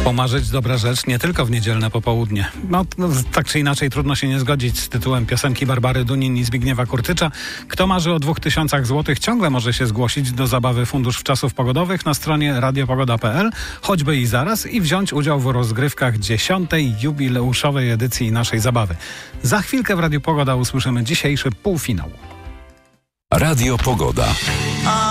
Pomarzyć dobra rzecz nie tylko w niedzielne popołudnie. Tak czy inaczej trudno się nie zgodzić z tytułem piosenki Barbary Dunin i Zbigniewa Kurtycza. Kto marzy o 2000 złotych, ciągle może się zgłosić do zabawy Fundusz Wczasów Pogodowych na stronie radiopogoda.pl, choćby i zaraz, i wziąć udział w rozgrywkach 10. jubileuszowej edycji naszej zabawy. Za chwilkę w Radiu Pogoda usłyszymy dzisiejszy półfinał. Radio Pogoda.